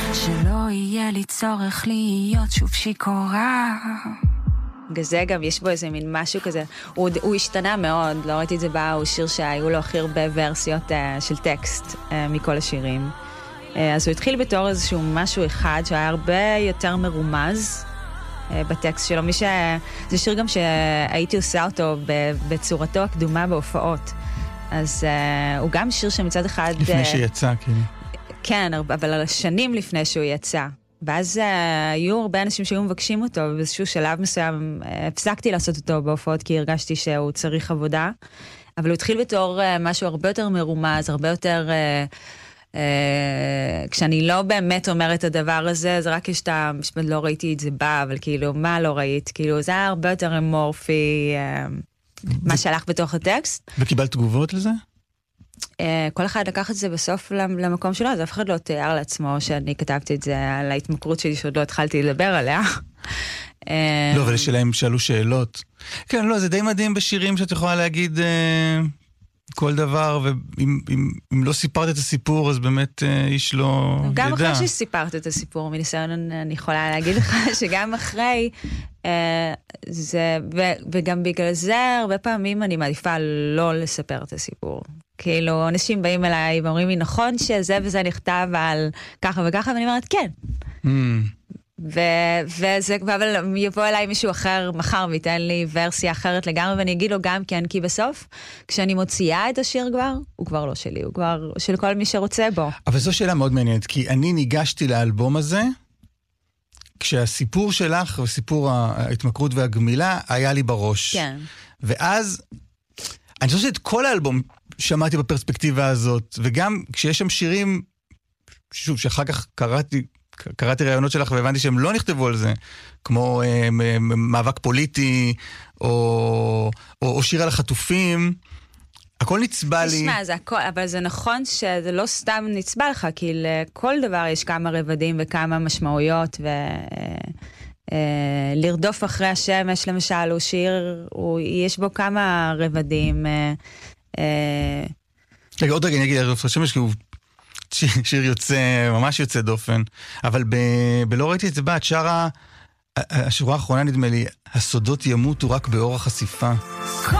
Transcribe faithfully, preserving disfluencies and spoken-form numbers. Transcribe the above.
שלא יהיה לי צורך להיות שוב שיכורה. גזה גם יש בו איזה מין משהו כזה, הוא, הוא השתנה מאוד, לא ראיתי את זה בה, הוא שיר שהיו לו הכי הרבה ורסיות uh, של טקסט uh, מכל השירים. Uh, אז הוא התחיל בתור איזשהו משהו אחד שהיה הרבה יותר מרומז uh, בטקסט שלו. מי ש... זה שיר גם שהייתי עושה אותו בצורתו הקדומה בהופעות. אז uh, הוא גם שיר שמצד אחד... לפני uh, שיצא, כאילו. כן, אבל על השנים לפני שהוא יצא. ואז uh, היו הרבה אנשים שהיו מבקשים אותו, ובאיזשהו שלב מסוים uh, הפסקתי לעשות אותו בהופעות, כי הרגשתי שהוא צריך עבודה. אבל הוא התחיל בתור uh, משהו הרבה יותר מרומז, הרבה יותר... Uh, uh, כשאני לא באמת אומרת את הדבר הזה, אז רק יש את המשפט, לא ראיתי את זה בה, אבל כאילו, מה לא ראית? כאילו, זה היה הרבה יותר אמורפי, uh, מה שהלך בתוך הטקסט. וקיבלת תגובות לזה? כל אחד לקח את זה בסוף למקום שלו, אז אף אחד לא תיאר לעצמו שאני כתבתי את זה על ההתמכרות שלי שעוד לא התחלתי לדבר עליה. לא, אבל יש להם שאלו שאלות. כן, לא, זה די מדהים בשירים שאת יכולה להגיד כל דבר, ואם לא סיפרת את הסיפור, אז באמת איש לא ידע. גם אחרי שסיפרת את הסיפור, מניסיון אני יכולה להגיד לך שגם אחרי, זה, וגם בגלל זה הרבה פעמים אני מעדיפה לא לספר את הסיפור. כאילו, אנשים באים אליי ואומרים לי, נכון שזה וזה נכתב על ככה וככה, ואני אומרת, כן. Mm. ו- וזה, אבל יבוא אליי מישהו אחר מחר ויתן לי ורסיה אחרת לגמרי, ואני אגיד לו גם כן, כי בסוף, כשאני מוציאה את השיר כבר, הוא כבר לא שלי, הוא כבר של כל מי שרוצה בו. אבל זו שאלה מאוד מעניינת, כי אני ניגשתי לאלבום הזה, כשהסיפור שלך, וסיפור ההתמכרות והגמילה, היה לי בראש. כן. ואז, אני חושב שאת כל האלבום שמעתי בפרספקטיבה הזאת, וגם כשיש שם שירים, שוב, שאחר כך קראתי, קראתי רעיונות שלך והבנתי שהם לא נכתבו על זה, כמו אה, מאבק פוליטי, או, או, או שיר על החטופים, הכל נצבע לי. תשמע, זה הכל, אבל זה נכון שזה לא סתם נצבע לך, כי לכל דבר יש כמה רבדים וכמה משמעויות, ו... אה, לרדוף אחרי השמש, למשל, הוא שיר, הוא, יש בו כמה רבדים. אה, אה... רגע, עוד רגע אני אגיד, לרדוף אחרי השמש, כי הוא שיר, שיר יוצא, ממש יוצא דופן, אבל ב, בלא ראיתי את זה בה, את שרה, השורה האחרונה נדמה לי, הסודות ימותו רק באור החשיפה.